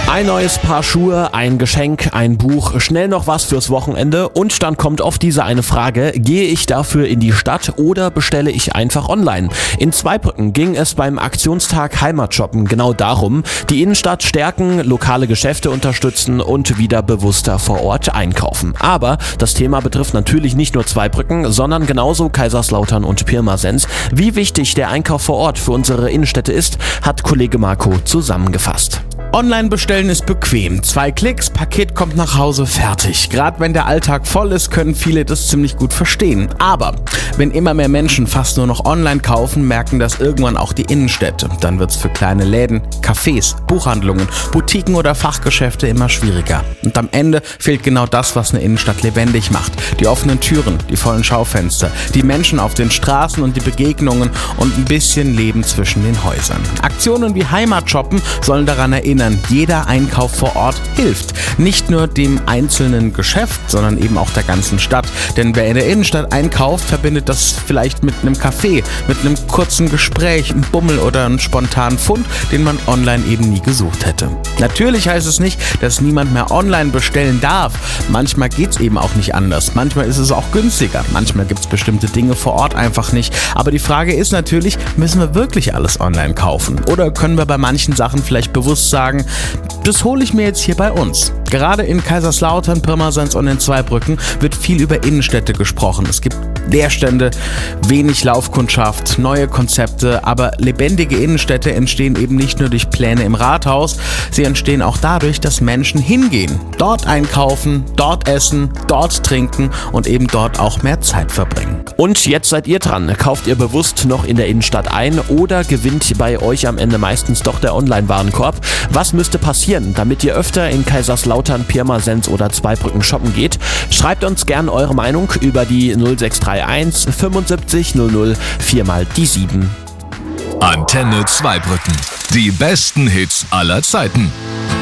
Ein neues Paar Schuhe, ein Geschenk, ein Buch, schnell noch was fürs Wochenende und dann kommt oft diese eine Frage, gehe ich dafür in die Stadt oder bestelle ich einfach online? In Zweibrücken ging es beim Aktionstag Heimatshoppen genau darum, die Innenstadt stärken, lokale Geschäfte unterstützen und wieder bewusster vor Ort einkaufen. Aber das Thema betrifft natürlich nicht nur Zweibrücken, sondern genauso Kaiserslautern und Pirmasens. Wie wichtig der Einkauf vor Ort für unsere Innenstädte ist, hat Kollege Marco zusammengefasst. Online bestellen ist bequem. 2 Klicks, Paket kommt nach Hause, fertig. Gerade wenn der Alltag voll ist, können viele das ziemlich gut verstehen. Aber wenn immer mehr Menschen fast nur noch online kaufen, merken das irgendwann auch die Innenstädte. Dann wird's für kleine Läden, Cafés, Buchhandlungen, Boutiquen oder Fachgeschäfte immer schwieriger. Und am Ende fehlt genau das, was eine Innenstadt lebendig macht. Die offenen Türen, die vollen Schaufenster, die Menschen auf den Straßen und die Begegnungen und ein bisschen Leben zwischen den Häusern. Aktionen wie Heimatshoppen sollen daran erinnern, jeder Einkauf vor Ort hilft. Nicht nur dem einzelnen Geschäft, sondern eben auch der ganzen Stadt. Denn wer in der Innenstadt einkauft, verbindet das vielleicht mit einem Café, mit einem kurzen Gespräch, einem Bummel oder einem spontanen Fund, den man online eben nie gesucht hätte. Natürlich heißt es nicht, dass niemand mehr online bestellen darf. Manchmal geht's eben auch nicht anders. Manchmal ist es auch günstiger. Manchmal gibt's bestimmte Dinge vor Ort einfach nicht. Aber die Frage ist natürlich, müssen wir wirklich alles online kaufen? Oder können wir bei manchen Sachen vielleicht bewusst sagen, das hole ich mir jetzt hier bei uns. Gerade in Kaiserslautern, Pirmasens und in Zweibrücken wird viel über Innenstädte gesprochen. Es gibt Leerstände, wenig Laufkundschaft, neue Konzepte, aber lebendige Innenstädte entstehen eben nicht nur durch Pläne im Rathaus, sie entstehen auch dadurch, dass Menschen hingehen, dort einkaufen, dort essen, dort trinken und eben dort auch mehr Zeit verbringen. Und jetzt seid ihr dran. Kauft ihr bewusst noch in der Innenstadt ein oder gewinnt bei euch am Ende meistens doch der Online-Warenkorb? Was müsste passieren, damit ihr öfter in Kaiserslautern, Pirmasens oder Zweibrücken shoppen geht? Schreibt uns gern eure Meinung über die 0631 75 00 4x7. Antenne Zweibrücken. Die besten Hits aller Zeiten.